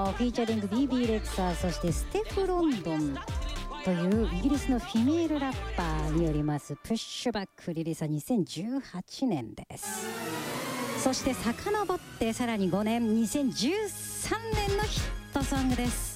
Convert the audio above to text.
フィーチャリング BB レクサー、そしてステフ・ロンドンというイギリスのフィメールラッパーによりますプッシュバック、リリースは2018年です。そして遡ってさらに5年、2013年のヒットソングです。